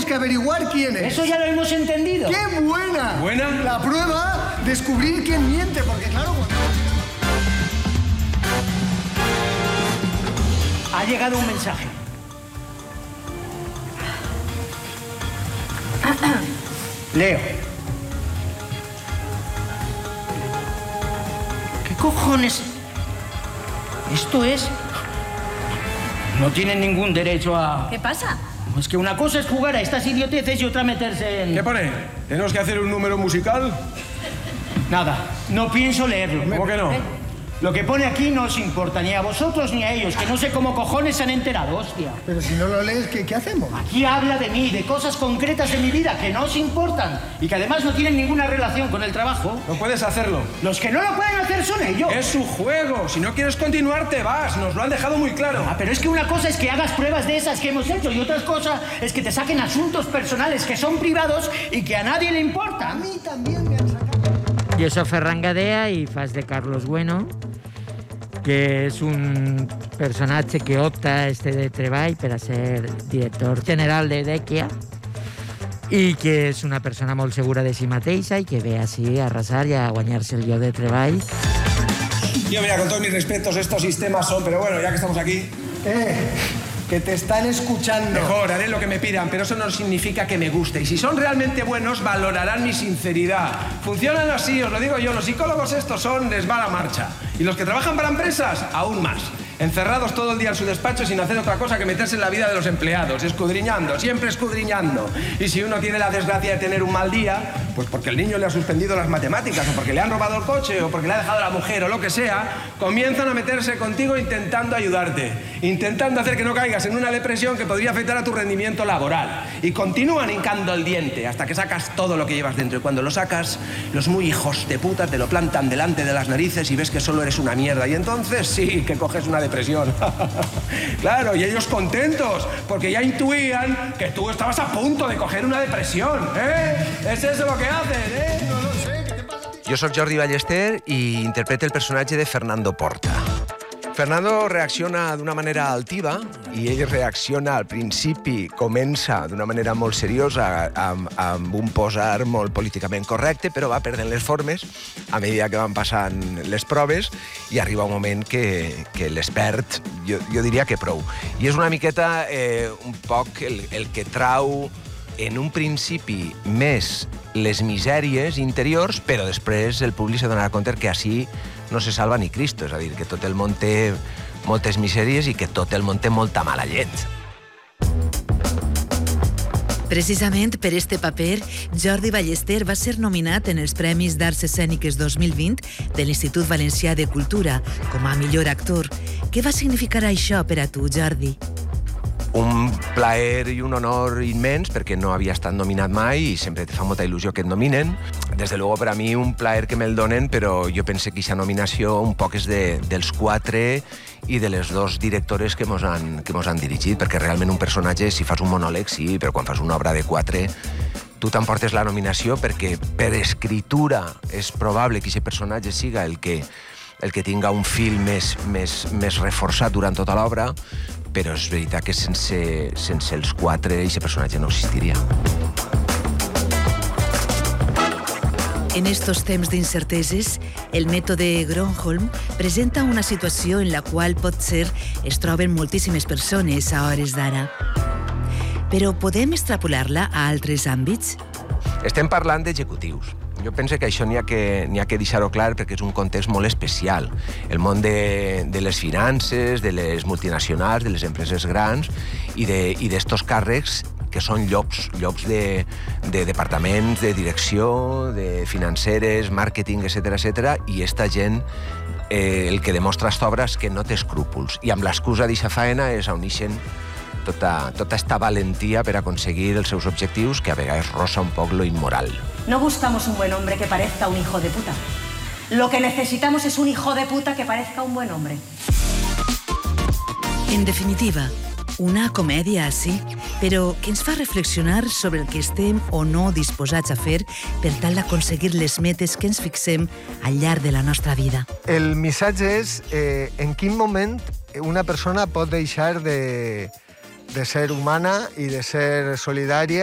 tenemos que averiguar quién es. Eso ya lo hemos entendido. ¡Qué buena! ¿Buena? La prueba, descubrir quién miente, porque claro... Ha llegado un mensaje. Leo. ¿Qué cojones? Esto es... No tienen ningún derecho a... ¿Qué pasa? Es que una cosa es jugar a estas idioteces y otra meterse en... ¿Qué pone? ¿Tenemos que hacer un número musical? Nada, no pienso leerlo. ¿Cómo que no? Lo que pone aquí no os importa ni a vosotros ni a ellos, que no sé cómo cojones se han enterado, hostia. Pero si no lo lees, ¿qué hacemos? Aquí habla de mí, de cosas concretas de mi vida que no os importan y que además no tienen ninguna relación con el trabajo. No puedes hacerlo. Los que no lo pueden hacer son ellos. Es su juego. Si no quieres continuar, te vas. Nos lo han dejado muy claro. Pero es que una cosa es que hagas pruebas de esas que hemos hecho y otra cosa es que te saquen asuntos personales que son privados y que a nadie le importan. A mí también me han sacado... Jo soc Ferran Gadea i fas de Carlos Bueno, que és un personatge que opta a de treball per a ser director general de Dèquia i que és una persona molt segura de si mateixa i que ve així a arrasar i a guanyar-se el lloc de treball. Yo, mira, con todos mis respetos, estos sistemas son... Pero bueno, ya que estamos aquí... que te están escuchando. Mejor, haré lo que me pidan, pero eso no significa que me guste. Y si son realmente buenos, valorarán mi sinceridad. Funcionan así, os lo digo yo. Los psicólogos estos son les va la marcha. Y los que trabajan para empresas, aún más. Encerrados todo el día en su despacho sin hacer otra cosa que meterse en la vida de los empleados, escudriñando, siempre escudriñando. Y si uno tiene la desgracia de tener un mal día, pues porque el niño le ha suspendido las matemáticas, o porque le han robado el coche, o porque le ha dejado la mujer, o lo que sea, comienzan a meterse contigo intentando ayudarte, intentando hacer que no caigas en una depresión que podría afectar a tu rendimiento laboral. Y continúan hincando el diente hasta que sacas todo lo que llevas dentro. Y cuando lo sacas, los muy hijos de puta te lo plantan delante de las narices y ves que solo eres una mierda. Y entonces sí que coges una depresión. Claro, y ellos contentos, porque ya intuían que tú estabas a punto de coger una depresión, ¿eh? Es eso lo que hacen, ¿eh? No lo sé, ¿qué te pasa a ti? Jo sóc Jordi Ballester i interpreto el personatge de Fernando Porta. Fernando reacciona d'una manera altiva i ell reacciona al principi, comença d'una manera molt seriosa amb un posar molt políticament correcte, però va perdent les formes a mesura que van passant les proves i arriba un moment que l'expert, jo diria que prou. I és una miqueta un poc el que trau en un principi més les misèries interiors, però després el públic se donarà compte que així no se salva ni Cristo, és a dir, que tot el món té moltes misèries i que tot el món té molta mala llet. Precisament per este paper, Jordi Ballester va ser nominat en els Premis d'Arts Escèniques 2020 de l'Institut Valencià de Cultura com a millor actor. Què va significar això per a tu, Jordi? Un plaer i un honor immens perquè no havia estat nominat mai i sempre te fa molta il·lusió que et nominen. Desde luego, per a mi, un plaer que me'l donen, però jo pense que aquesta nominació un poc és dels 4 i de les 2 directores que mos han dirigit, perquè realment un personatge, si fas un monòleg, sí, però quan fas una obra de 4, tu t'emportes la nominació perquè per escritura és probable que aquest personatge siga el que tinga un fil més reforçat durant tota l'obra, però és veritat que sense els 4 aquest personatge no existiria. En estos temps d'incerteses, el mètode Gronholm presenta una situació en la qual potser es troben moltíssimes persones a hores d'ara. Però podem extrapolar-la a altres àmbits? Estem parlant d'executius. Jo penso que això n'hi ha que deixar-ho clar perquè és un context molt especial. El món de les finances, de les multinacionals, de les empreses grans i d'estos càrrecs que són llocs de departaments, de direcció, de financeres, màrqueting, etc. I esta gent el que demostra esta obra és que no té escrúpols. I amb l'excusa d'aquesta faena és on ixen tota esta valentia per aconseguir els seus objectius, que a vegades rosa un poc lo inmoral. No buscamos un buen hombre que parezca un hijo de puta. Lo que necesitamos es un hijo de puta que parezca un buen hombre. En definitiva, una comèdia així, però que ens fa reflexionar sobre el que estem o no disposats a fer per tal d'aconseguir les metes que ens fixem al llarg de la nostra vida. El missatge és en quin moment una persona pot deixar de ser humana i de ser solidària